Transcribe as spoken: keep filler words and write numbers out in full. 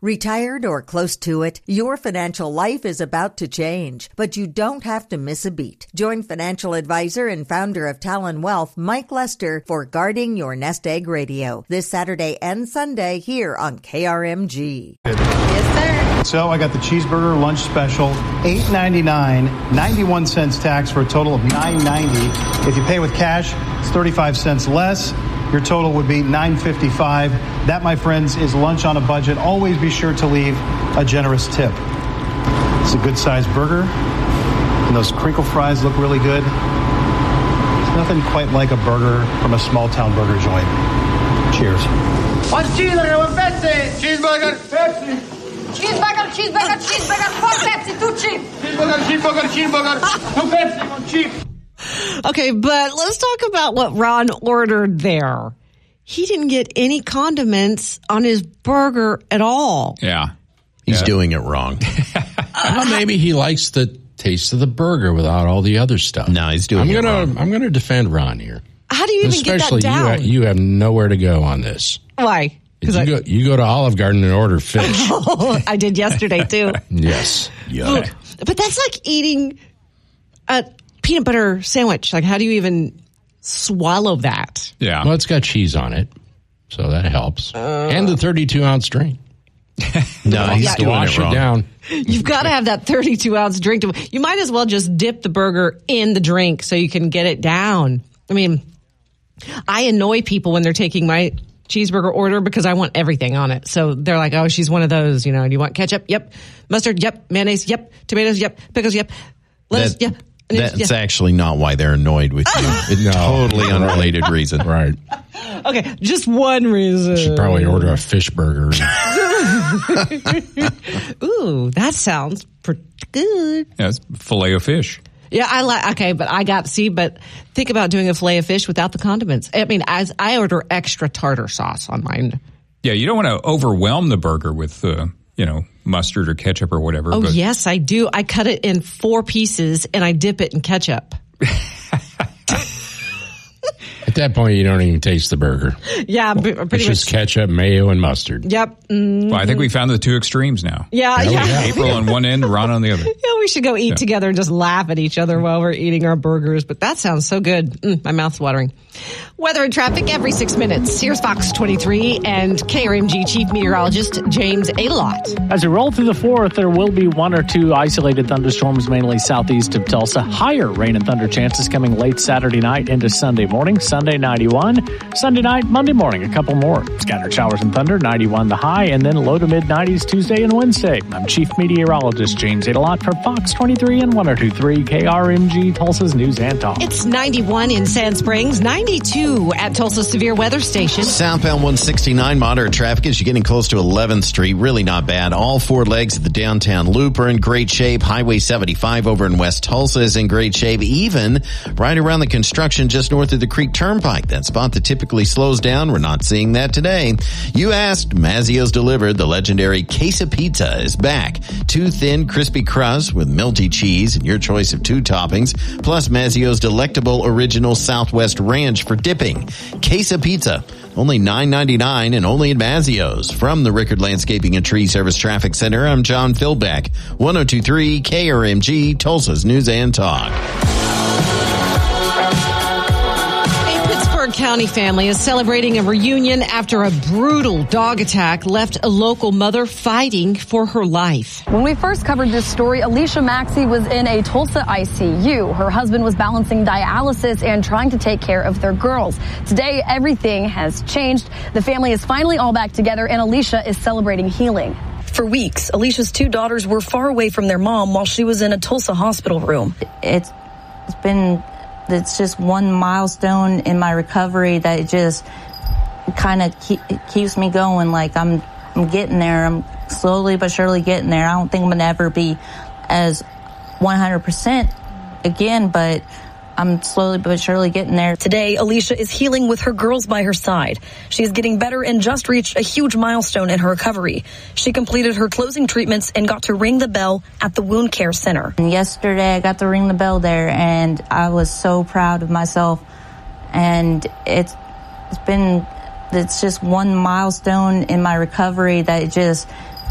Retired or close to it, your financial life is about to change, but you don't have to miss a beat. Join financial advisor and founder of Talon Wealth, Mike Lester, for Guarding Your Nest Egg Radio this Saturday and Sunday here on K R M G. Yes, sir. So I got the cheeseburger lunch special, eight ninety-nine, ninety-one cents tax for a total of nine ninety. If you pay with cash, it's thirty-five cents less. Your total would be nine fifty-five. That, my friends, is lunch on a budget. Always be sure to leave a generous tip. It's a good-sized burger, and those crinkle fries look really good. There's nothing quite like a burger from a small-town burger joint. Cheers. One cheeseburger, one Pepsi. Cheeseburger, Pepsi. Cheeseburger, cheeseburger, cheeseburger, one Pepsi, two cheap. Cheeseburger, cheeseburger, cheeseburger, two Pepsi, one cheap. Okay, but let's talk about what Ron ordered there. He didn't get any condiments on his burger at all. Yeah. He's yeah. doing it wrong. Well, maybe he likes the taste of the burger without all the other stuff. No, he's doing I'm it gonna, wrong. I'm going to defend Ron here. How do you even Especially get that down? Especially you, you have nowhere to go on this. Why? You, I, go, you go to Olive Garden and order fish. Oh, I did yesterday, too. Yes. Yeah. But that's like eating a peanut butter sandwich. Like, how do you even swallow that? Yeah. Well, it's got cheese on it, so that helps. Uh, and the thirty-two ounce drink. No, he's yeah, doing wash it wrong. It down. You've got to have that thirty-two ounce drink. To, you might as well just dip the burger in the drink so you can get it down. I mean, I annoy people when they're taking my cheeseburger order because I want everything on it. So they're like, oh, she's one of those, you know, do you want ketchup? Yep. Mustard? Yep. Mayonnaise? Yep. Tomatoes? Yep. Pickles? Yep. Lettuce? That, yep. That's yeah. actually not why they're annoyed with you. It's no. totally unrelated reason. Right. Okay, just one reason. Should probably order a fish burger. Ooh, that sounds pretty good. Yeah, it's filet of fish. Yeah, I like, okay, but I got, see, but think about doing a filet of fish without the condiments. I mean, as I order extra tartar sauce on mine. Yeah, you don't want to overwhelm the burger with, uh, you know, mustard or ketchup or whatever. Oh, but yes, I do. I cut it in four pieces and I dip it in ketchup. At that point, you don't even taste the burger. Yeah, pretty it's much. It's just ketchup, mayo, and mustard. Yep. Mm-hmm. Well, I think we found the two extremes now. Yeah, yeah. yeah. April on one end, Ron on the other. Yeah, we should go eat yeah. together and just laugh at each other while we're eating our burgers. But that sounds so good. Mm, my mouth's watering. Weather and traffic every six minutes. Here's Fox twenty-three and K R M G Chief Meteorologist James Adelot. As we roll through the fourth, there will be one or two isolated thunderstorms, mainly southeast of Tulsa. Higher rain and thunder chances coming late Saturday night into Sunday morning. Sunday, ninety-one. Sunday night, Monday morning, a couple more. Scattered showers and thunder, ninety-one the high, and then low to mid-nineties Tuesday and Wednesday. I'm Chief Meteorologist James Adelot for Fox twenty-three and one oh two point three K R M G, Tulsa's News and Talk. It's ninety-one in Sand Springs, ninety-two at Tulsa Severe Weather Station. Southbound one sixty-nine, moderate traffic as you're getting close to eleventh Street. Really not bad. All four legs of the downtown loop are in great shape. Highway seventy-five over in West Tulsa is in great shape. Even right around the construction just north of the Creek Turnpike. That spot that typically slows down. We're not seeing that today. You asked, Mazzio's delivered. The legendary Queso Pizza is back. Two thin, crispy crusts with melty cheese and your choice of two toppings, plus Mazzio's delectable original Southwest Ranch for dipping. Queso Pizza, only nine ninety-nine and only at Mazzio's. From the Rickard Landscaping and Tree Service Traffic Center, I'm John Philbeck. one oh two point three K R M G, Tulsa's News and Talk. County family is celebrating a reunion after a brutal dog attack left a local mother fighting for her life. When we first covered this story, Alicia Maxey was in a Tulsa I C U. Her husband was balancing dialysis and trying to take care of their girls. Today, everything has changed. The family is finally all back together, and Alicia is celebrating healing. For weeks, Alicia's two daughters were far away from their mom while she was in a Tulsa hospital room. It's, it's been... It's just one milestone in my recovery that it just kind of keep, keeps me going. Like I'm, I'm getting there. I'm slowly but surely getting there. I don't think I'm going to ever be as one hundred percent again, but I'm slowly but surely getting there. Today, Alicia is healing with her girls by her side. She is getting better and just reached a huge milestone in her recovery. She completed her closing treatments and got to ring the bell at the wound care center. And yesterday, I got to ring the bell there, and I was so proud of myself. And it's it's been, it's just one milestone in my recovery that it just